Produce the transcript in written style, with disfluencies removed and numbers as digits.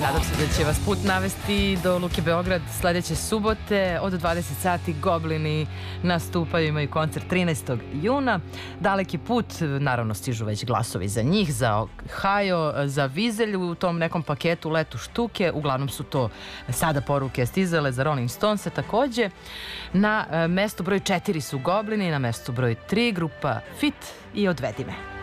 Nadam se da će vas put navesti do Luke Beograd sledeće subote od 20 sati. Goblini nastupaju, imaju koncert 13. juna. Daleki put, naravno stižu već glasovi za njih, za Ohio, za Vizelj u tom nekom paketu Letu štuke. Uglavnom su to sada poruke stizale za Rolling Stonese takođe. Na mestu broj 4 su Goblini, na mestu broj 3 grupa Fit i Odvedi me.